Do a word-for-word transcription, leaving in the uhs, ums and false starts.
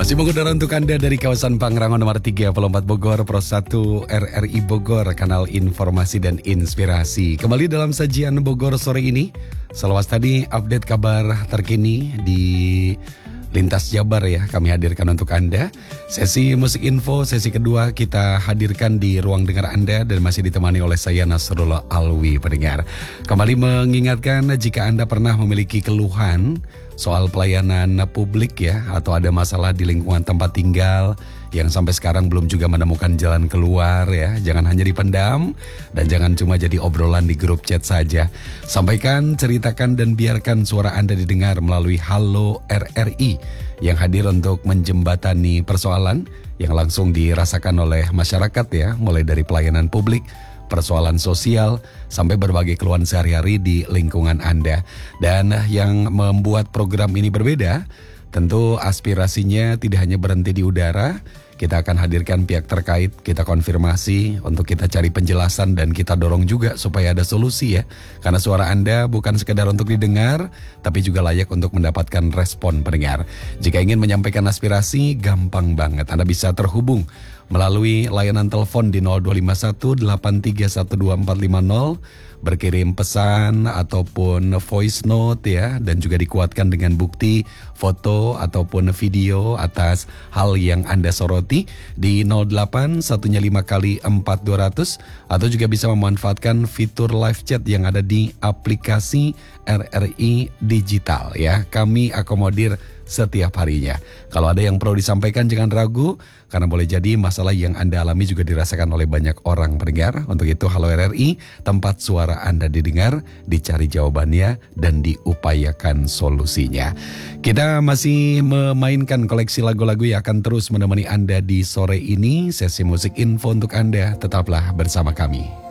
Masih mengudara untuk Anda dari kawasan Pangrango nomor tiga puluh empat Bogor, Pro satu R R I Bogor, kanal informasi dan inspirasi. Kembali dalam sajian Bogor sore ini, selepas tadi update kabar terkini di Lintas Jabar ya, kami hadirkan untuk Anda. Sesi musik info, sesi kedua kita hadirkan di ruang dengar Anda dan masih ditemani oleh saya Nasrullah Alwi pendengar. Kembali mengingatkan jika Anda pernah memiliki keluhan soal pelayanan publik ya, atau ada masalah di lingkungan tempat tinggal yang sampai sekarang belum juga menemukan jalan keluar ya, jangan hanya dipendam dan jangan cuma jadi obrolan di grup chat saja. Sampaikan, ceritakan dan biarkan suara Anda didengar melalui Halo R R I yang hadir untuk menjembatani persoalan yang langsung dirasakan oleh masyarakat ya, mulai dari pelayanan publik, persoalan sosial, sampai berbagai keluhan sehari-hari di lingkungan Anda. Dan yang membuat program ini berbeda, tentu aspirasinya tidak hanya berhenti di udara. Kita akan hadirkan pihak terkait, kita konfirmasi untuk kita cari penjelasan dan kita dorong juga supaya ada solusi ya. Karena suara Anda bukan sekedar untuk didengar, tapi juga layak untuk mendapatkan respon pendengar. Jika ingin menyampaikan aspirasi, gampang banget. Anda bisa terhubung melalui layanan telepon di nol dua lima satu delapan tiga satu dua empat lima nol, berkirim pesan ataupun voice note ya, dan juga dikuatkan dengan bukti foto ataupun video atas hal yang Anda soroti di nol delapan satu lima kali empat dua ratus, atau juga bisa memanfaatkan fitur live chat yang ada di aplikasi R R I Digital ya. Kami akomodir setiap harinya. Kalau ada yang perlu disampaikan jangan ragu, karena boleh jadi masalah yang Anda alami juga dirasakan oleh banyak orang pendengar. Untuk itu Halo R R I, tempat suara Anda didengar, dicari jawabannya dan diupayakan solusinya. Kita masih memainkan koleksi lagu-lagu yang akan terus menemani Anda di sore ini. Sesi musik info untuk Anda, tetaplah bersama kami.